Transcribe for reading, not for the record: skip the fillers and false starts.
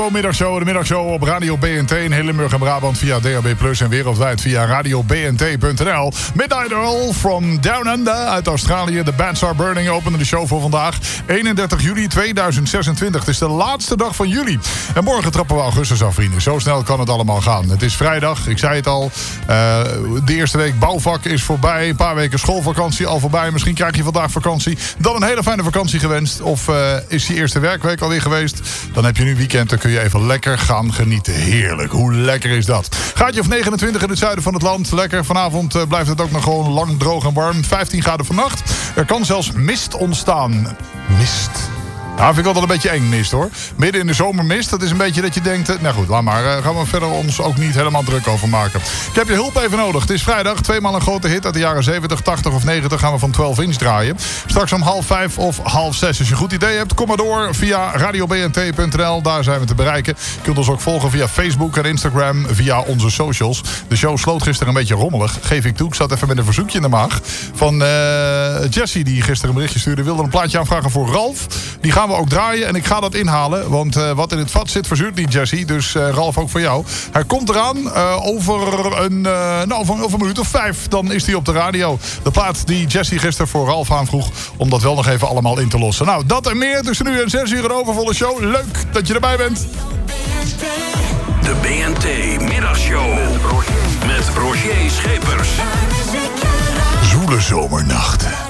Middagshow, de middagshow op Radio BNT in heel Limburg en Brabant via DAB+ en wereldwijd via radiobnt.nl. Midnight Oil from Down Under uit Australië. The Bands Are Burning opende de show voor vandaag. 31 juli 2026. Het is de laatste dag van juli. En morgen trappen we augustus af, vrienden. Zo snel kan het allemaal gaan. Het is vrijdag, ik zei het al. De eerste week bouwvak is voorbij. Een paar weken schoolvakantie al voorbij. Misschien krijg je vandaag vakantie. Dan een hele fijne vakantie gewenst. Of is die eerste werkweek alweer geweest? Dan heb je nu weekend. Dan kun je even lekker gaan genieten. Heerlijk. Hoe lekker is dat? Gaatje of 29 in het zuiden van het land. Lekker. Vanavond blijft het ook nog gewoon lang droog en warm. 15 graden vannacht. Er kan zelfs mist ontstaan. Mist. Nou, vind ik altijd een beetje eng, mist, hoor. Midden in de zomermist, dat is een beetje dat je denkt... nou goed, laat maar. Gaan we verder ons ook niet helemaal druk over maken. Ik heb je hulp even nodig. Het is vrijdag. Tweemaal een grote hit uit de jaren 70, 80 of 90 gaan we van 12 inch draaien. Straks om 5:30 of 5:30. Als je een goed idee hebt, kom maar door via radiobnt.nl. Daar zijn we te bereiken. Je kunt ons ook volgen via Facebook en Instagram, via onze socials. De show sloot gisteren een beetje rommelig, geef ik toe. Ik zat even met een verzoekje in de maag van Jessie, die gisteren een berichtje stuurde. Wilde een plaatje aanvragen voor Ralf. Die gaan we ook draaien en ik ga dat inhalen. Want wat in het vat zit, verzuurt niet, Jessie. Dus Ralf, ook voor jou. Hij komt eraan over een minuut of 5. Dan is hij op de radio. De plaat die Jessie gisteren voor Ralf aanvroeg, om dat wel nog even allemaal in te lossen. Nou, dat en meer tussen nu en 6 uur een overvolle show. Leuk dat je erbij bent. De BNT Middagshow met Rogier Schepers. Zoele zomernachten.